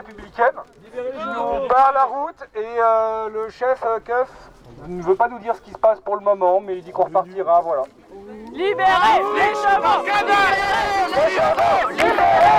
républicaine qui nous barre la route et le chef Keuf ne veut pas nous dire ce qui se passe pour le moment, mais il dit qu'on repartira, voilà. Libérez les chevaux! Les chevaux libérés!